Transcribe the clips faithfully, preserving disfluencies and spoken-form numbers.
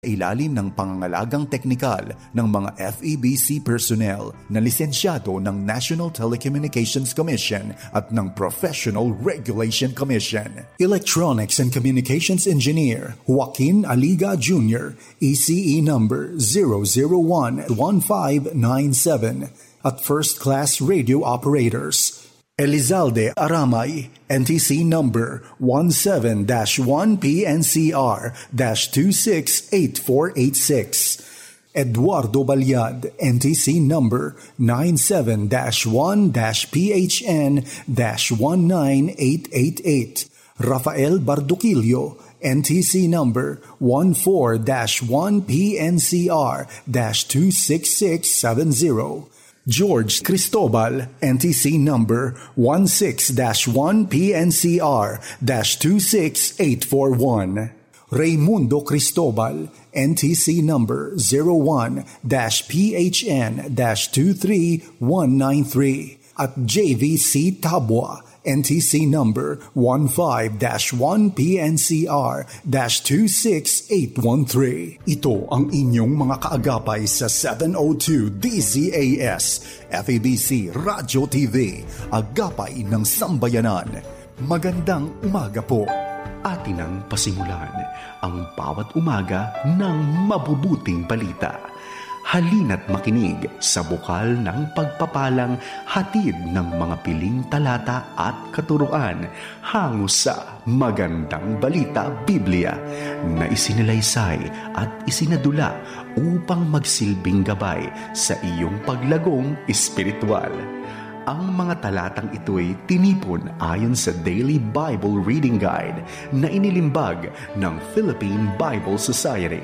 Ilalim ng pangangalagang teknikal ng mga F E B C personnel na lisensyado ng National Telecommunications Commission at ng Professional Regulation Commission. Electronics and Communications Engineer Joaquin Aliga Junior E C E number zero zero one one five nine seven at First Class Radio Operators Elizalde Aramay, N T C number one seven dash one P N C R dash two six eight four eight six. Eduardo Balyad, N T C number nine seven dash one dash P H N dash one nine eight eight eight. Rafael Barduquillo, N T C number one four dash one P N C R dash two six six seven zero. George Cristobal, N T C number one six dash one P N C R dash two six eight four one. Raymundo Cristobal, N T C number zero one dash P H N dash two three one nine three. At J V C Tabwa, N T C number one five dash one P N C R dash two six eight one three. Ito ang inyong mga kaagapay sa seven oh two D Z A S, F E B C Radio T V, agapay ng sambayanan. Magandang umaga po. Atin ang pasimulan ang bawat umaga ng mabubuting balita. Halina't makinig sa bukal ng pagpapalang hatid ng mga piling talata at katuruan hango sa Magandang Balita Biblia na isinalaysay at isinadula upang magsilbing gabay sa iyong paglagong espiritual. Ang mga talatang ito'y tinipon ayon sa Daily Bible Reading Guide na inilimbag ng Philippine Bible Society.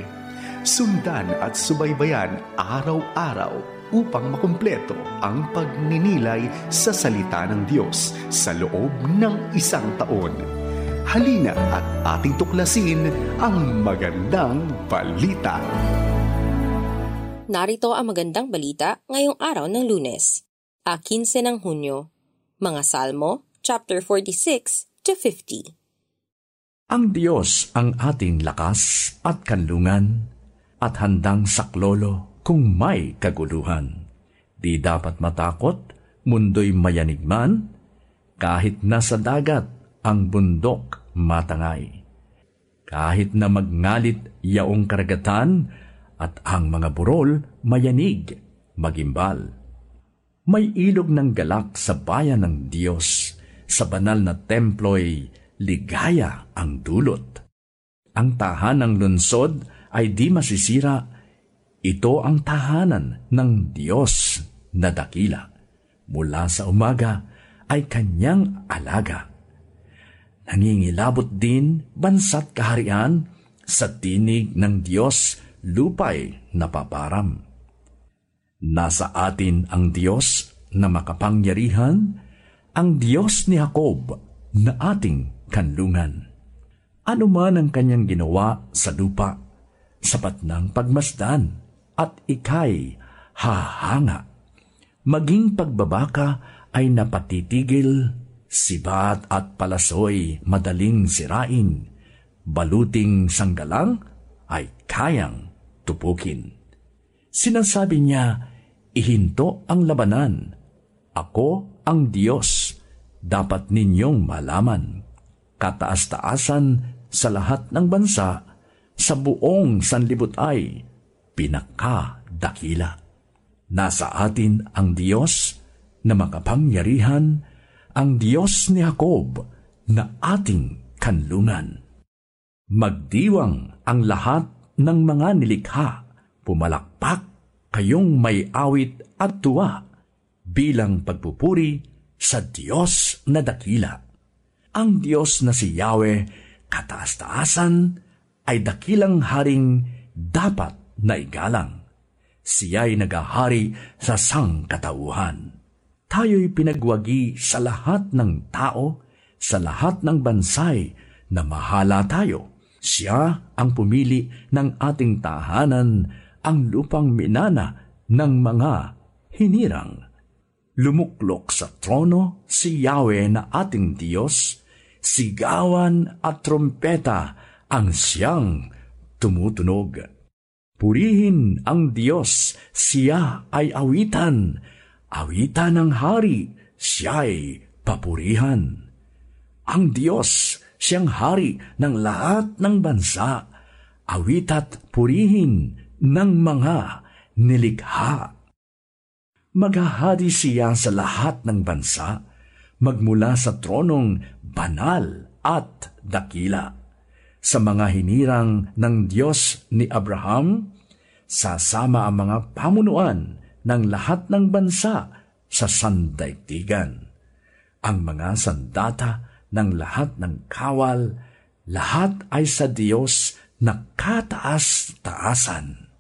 Sundan at subaybayan araw-araw upang makumpleto ang pagninilay sa salita ng Diyos sa loob ng isang taon. Halina at ating tuklasin ang magandang balita. Narito ang magandang balita ngayong araw ng Lunes, fifteen ng Hunyo, mga Salmo, chapter forty-six to fifty. Ang Diyos ang ating lakas at kanlungan, at handang saklolo kung may kaguluhan. Di dapat matakot, mundo'y mayanig man, kahit nasa dagat ang bundok matangay. Kahit na magngalit yaong karagatan, at ang mga burol mayanig, magimbal. May ilog ng galak sa bayan ng Diyos, sa banal na templo'y ligaya ang dulot. Ang tahanang lunsod ay di masisira. Ito ang tahanan ng Diyos na dakila. Mula sa umaga ay kanyang alaga. Nangingilabot din bansa't kaharian, sa tinig ng Diyos lupa'y napaparam. Nasa atin ang Diyos na makapangyarihan, ang Diyos ni Jacob na ating kanlungan. Ano man ang kanyang ginawa sa lupa, sapat ng pagmasdan, at ika'y hahanga. Maging pagbabaka ay napatitigil, sibat at palasoy madaling sirain, baluting sanggalang ay kayang tupukin. Sinasabi niya, ihinto ang labanan. Ako ang Diyos, dapat ninyong malaman. Kataas-taasan sa lahat ng bansa, sa buong sanlibot ay pinakadakila. Nasa atin ang Diyos na makapangyarihan, ang Diyos ni Jacob na ating kanlungan. Magdiwang ang lahat ng mga nilikha, pumalakpak kayong may awit at tuwa, bilang pagpupuri sa Diyos na dakila. Ang Diyos na si Yahweh, kataas-taasan, ay dakilang haring dapat na igalang. Siya'y nagahari sa sangkatauhan. Tayo'y pinagwagi sa lahat ng tao, sa lahat ng bansay na mahala tayo. Siya ang pumili ng ating tahanan, ang lupang minana ng mga hinirang. Lumuklok sa trono si Yahweh na ating Diyos, sigawan at trompeta ang siyang tumutunog. Purihin ang Diyos, siya ay awitan. Awitan ng hari, siya'y papurihan. Ang Diyos, siyang hari ng lahat ng bansa. Awita't purihin ng mga nilikha. Maghahari siya sa lahat ng bansa, magmula sa tronong banal at dakila. Sa mga hinirang ng Diyos ni Abraham, sasama ang mga pamunuan ng lahat ng bansa sa sandaigdigan. Ang mga sandata ng lahat ng kawal, lahat ay sa Diyos na kataas-taasan.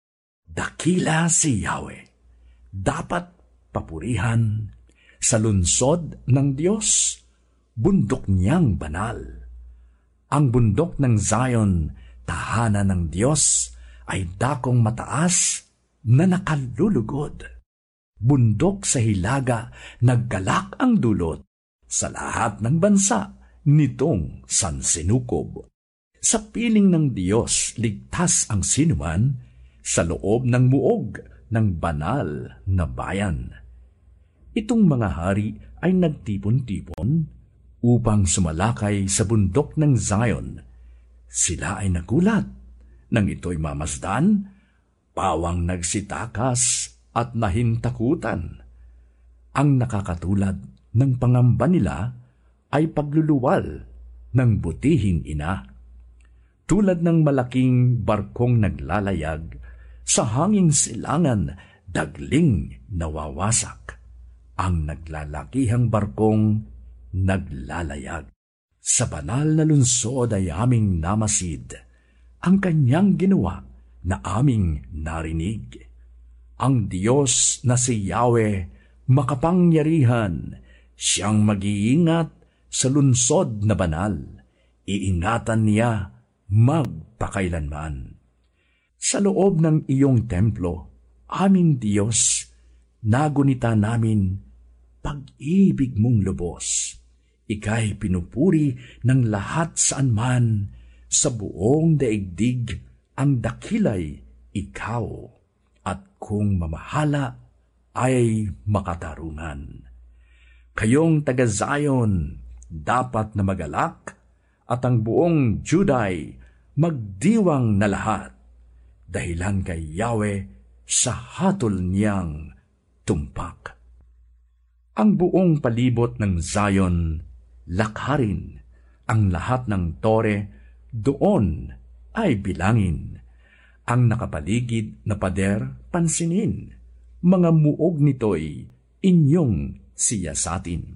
Dakila si Yahweh, dapat papurihan sa lungsod ng Diyos, bundok niyang banal. Ang bundok ng Zion, tahanan ng Diyos, ay dakong mataas na nakalulugod. Bundok sa hilaga, naggalak ang dulot sa lahat ng bansa nitong sansinukob. Sa piling ng Diyos, ligtas ang sinuman sa loob ng muog ng banal na bayan. Itong mga hari ay nagtipon-tipon upang sumalakay sa bundok ng Zion. Sila ay nagulat nang ito'y mamasdan, pawang nagsitakas at nahintakutan. Ang nakakatulad ng pangamba nila ay pagluluwal ng butihing ina. Tulad ng malaking barkong naglalayag, sa hanging silangan dagling nawawasak. Ang naglalakihang barkong naglalayag. Sa banal na lungsod ay aming namasid, ang kanyang ginawa na aming narinig. Ang Diyos na si Yahweh, makapangyarihan, siyang mag-iingat sa lungsod na banal. Iingatan niya magpakailanman. Sa loob ng iyong templo, aming Diyos, nagunita namin pag-ibig mong lubos. Ika'y pinupuri ng lahat saan man, sa buong daigdig ang dakilay ikaw, at kung mamahala ay makatarungan. Kayong taga-Zion, dapat na magalak, at ang buong Juday magdiwang na lahat, dahilan kay Yahweh sa hatol niyang tumpak. Ang buong palibot ng Zion, lakharin, ang lahat ng tore, doon ay bilangin. Ang nakapaligid na pader, pansinin, mga muog nito'y inyong siyasatin.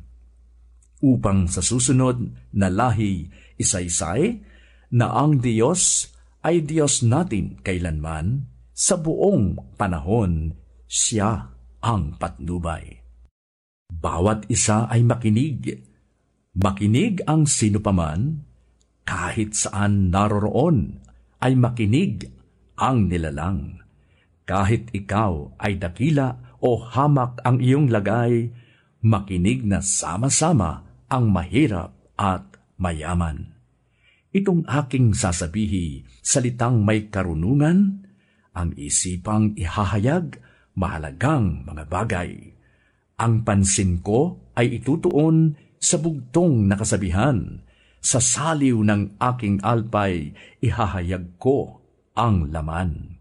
Upang sa susunod na lahi isaysay, na ang Diyos ay Diyos natin kailanman, sa buong panahon siya ang patnubay. Bawat isa ay makinig. Makinig ang sinupaman, kahit saan naroroon ay makinig ang nilalang. Kahit ikaw ay dakila o hamak ang iyong lagay, makinig na sama-sama ang mahirap at mayaman. Itong aking sasabihi, salitang may karunungan, ang isipang ihahayag, mahalagang mga bagay. Ang pansin ko ay itutuon sa bugtong na kasabihan, sa saliw ng aking alpay, ihahayag ko ang laman.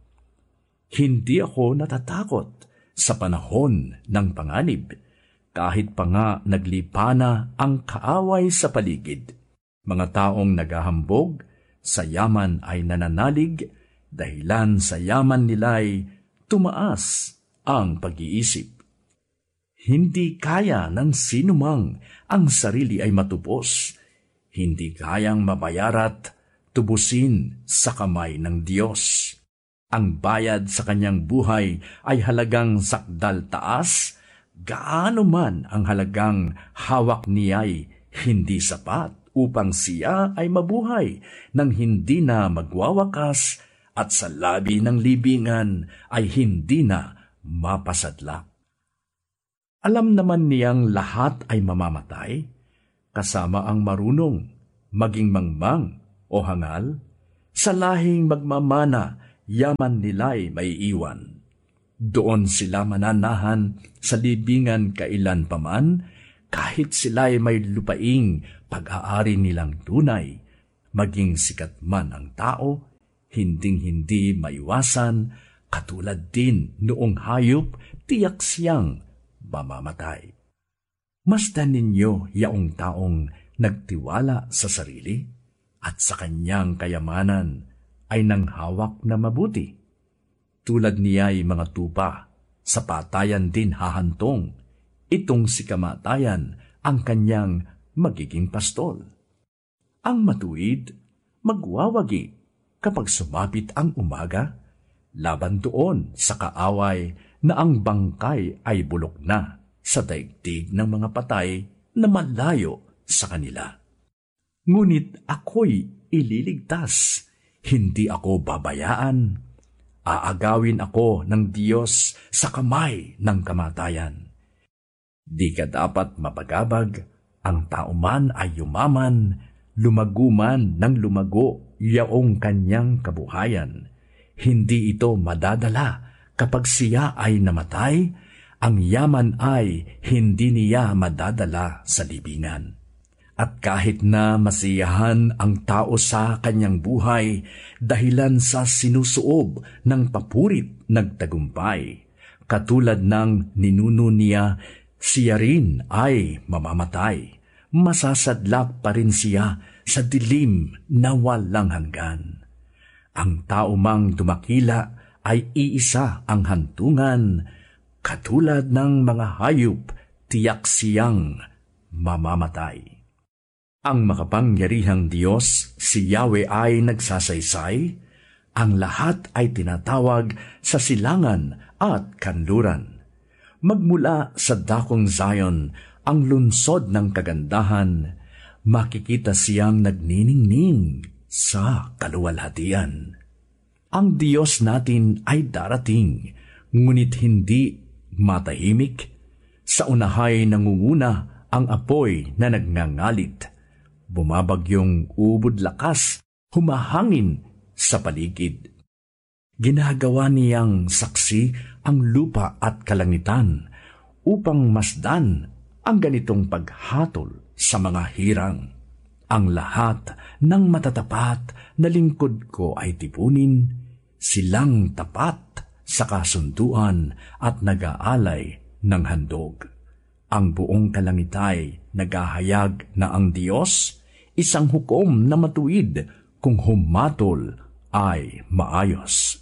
Hindi ako natatakot sa panahon ng panganib, kahit pa nga naglipana ang kaaway sa paligid. Mga taong naghahambog, sa yaman ay nananalig, dahilan sa yaman nila'y tumaas ang pag-iisip. Hindi kaya ng sinumang ang sarili ay matupos, hindi kayang mabayarat, tubusin sa kamay ng Diyos. Ang bayad sa kanyang buhay ay halagang sakdal taas, gaano man ang halagang hawak niya'y hindi sapat upang siya ay mabuhay nang hindi na magwawakas at sa labi ng libingan ay hindi na mapasadlak. Alam naman niyang lahat ay mamamatay, kasama ang marunong, maging mangmang o hangal, sa lahing magmamana, yaman nila'y may iwan. Doon sila mananahan sa libingan kailan paman, kahit sila'y may lupaing pag-aari nilang tunay, maging sikat man ang tao, hinding-hindi maiwasan, katulad din noong hayop, tiyak siyang mamamatay. Masdan ninyo yaong taong nagtiwala sa sarili at sa kanyang kayamanan ay nanghawak na mabuti. Tulad niya'y mga tupa, sa patayan din hahantong, itong si kamatayan ang kanyang magiging pastol. Ang matuwid, magwawagi kapag sumapit ang umaga, laban doon sa kaaway na ang bangkay ay bulok na sa daigdig ng mga patay na malayo sa kanila. Ngunit ako'y ililigtas, hindi ako babayaan. Aagawin ako ng Diyos sa kamay ng kamatayan. Di ka dapat mapagabag, ang tao man ay yumaman, lumaguman ng lumago yaong kanyang kabuhayan. Hindi ito madadala kapag siya ay namatay, ang yaman ay hindi niya madadala sa libingan. At kahit na masiyahan ang tao sa kanyang buhay, dahilan sa sinusuob ng papurit nagtagumpay, katulad ng ninuno niya, siya rin ay mamamatay. Masasadlak pa rin siya sa dilim na walang hanggan. Ang tao mang dumakila ay iisa ang hantungan, katulad ng mga hayop, tiyak siyang mamamatay. Ang makapangyarihang Diyos, si Yahweh ay nagsasaysay, ang lahat ay tinatawag sa silangan at kanluran. Magmula sa dakong Zion, ang lunsod ng kagandahan, makikita siyang nagniningning sa kaluwalhatian. Ang Diyos natin ay darating, ngunit hindi matahimik. Sa unahay nangunguna ang apoy na nagngangalit. Bumabagyong ubod lakas, humahangin sa paligid. Ginagawa niyang saksi ang lupa at kalangitan upang masdan ang ganitong paghatol sa mga hirang. Ang lahat ng matatapat na lingkod ko ay tipunin, silang tapat sa kasunduan at nag-aalay ng handog. Ang buong kalangitay naghahayag na ang Diyos, isang hukom na matuwid kung humatol ay maayos.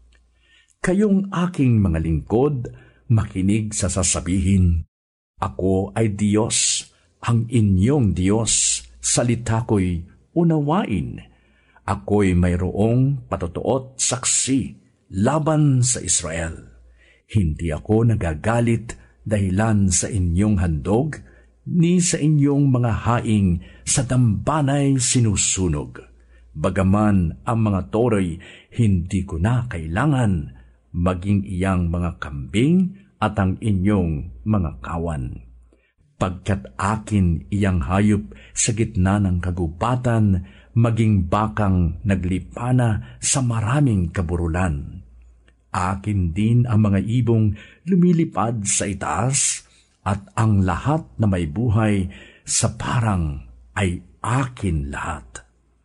Kayong aking mga lingkod, makinig sa sasabihin, ako ay Diyos, ang inyong Diyos, salita ko'y unawain. Ako'y mayroong patutuot saksi laban sa Israel. Hindi ako nagagalit dahilan sa inyong handog, ni sa inyong mga haing sa dambanay sinusunog. Bagaman ang mga toro'y hindi ko na kailangan, maging iyang mga kambing at ang inyong mga kawan. Pagkat akin iyang hayop sa gitna ng kagubatan, maging bakang naglipana sa maraming kaburulan. Akin din ang mga ibong lumilipad sa itaas, at ang lahat na may buhay sa parang ay akin lahat.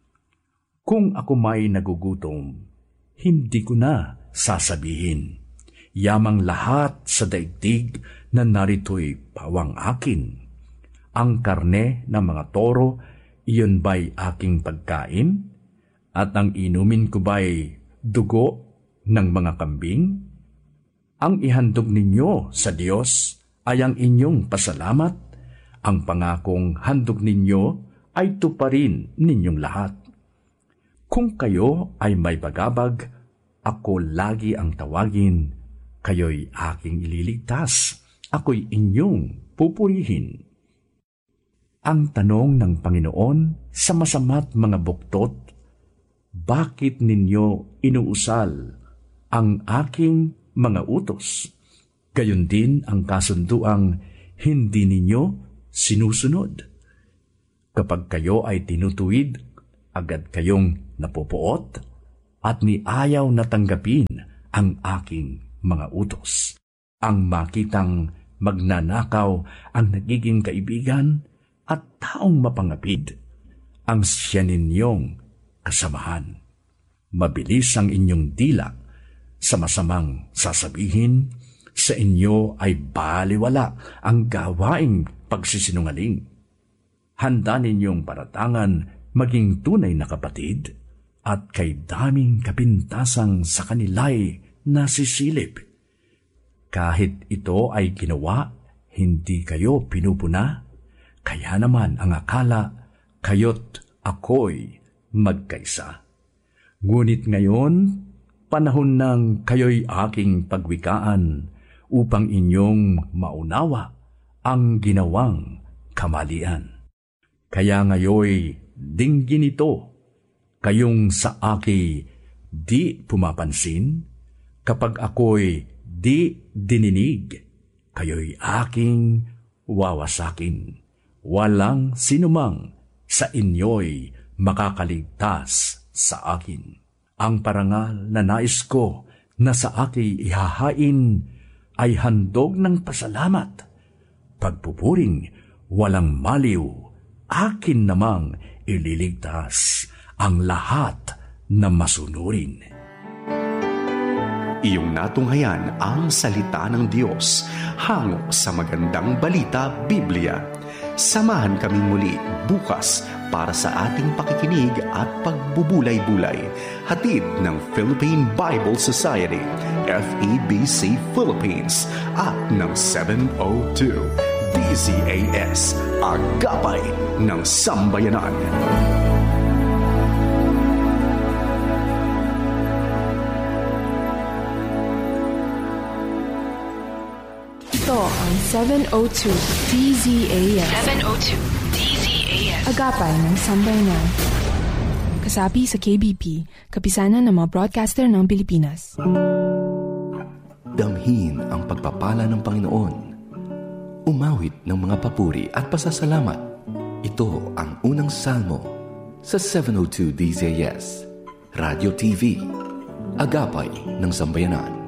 Kung ako may nagugutom, hindi ko na sasabihin, yamang lahat sa daigdig na narito'y pawang akin. Ang karne ng mga toro, iyon ba'y aking pagkain? At ang inumin ko ba'y dugo ng mga kambing? Ang ihandog ninyo sa Diyos ay ang inyong pasalamat. Ang pangakong handog ninyo ay tuparin ninyong lahat. Kung kayo ay may bagabag, ako lagi ang tawagin. Kayo'y aking ililigtas. Ako'y inyong pupurihin. Ang tanong ng Panginoon sa masama't mga buktot, bakit ninyo inuusal ang aking mga utos? Gayon din ang kasunduang hindi ninyo sinusunod. Kapag kayo ay tinutuwid, agad kayong napupuot. at ni ayaw na tanggapin ang aking mga utos. Ang makitang magnanakaw ang nagiging kaibigan at taong mapangapid ang siya ninyong kasamahan. Mabilis ang inyong dila sa masamang sasabihin, sa inyo ay baliwala ang gawaing pagsisinungaling. Handa ninyong paratangan maging tunay na kapatid at kay daming kapintasang sa kanila'y nasisilip. Kahit ito ay ginawa, hindi kayo pinupuna, kaya naman ang akala kayo't ako'y magkaisa. Ngunit ngayon, panahon ng kayo'y aking pagwikaan upang inyong maunawa ang ginawang kamalian. Kaya ngayoy dinggin ito, kayong sa aki di pumapansin, kapag ako'y di dininig, kayo'y aking wawasakin. Walang sinumang sa inyo'y makakaligtas sa akin. Ang parangal na nais ko na sa aki ihahain ay handog ng pasalamat. Pagpupuring walang maliw, akin namang ililigtas ang lahat na masunurin. Iyong natunghayan ang salita ng Diyos hango sa magandang balita Biblia. Samahan kaming muli bukas para sa ating pakikinig at pagbubulay-bulay. Hatid ng Philippine Bible Society, F E B C Philippines at ng seven oh two D Z A S, Agapay ng Sambayanan. Ito ang seven oh two D Z A S. seven oh two D Z A S. Agapay ng Sambayanan. Kasapi sa K B P, kapisanan ng mga broadcaster ng Pilipinas. Damhin ang pagpapala ng Panginoon. Umawit ng mga papuri at pasasalamat. Ito ang unang salmo sa seven oh two D Z A S. Radio T V. Agapay ng Sambayanan.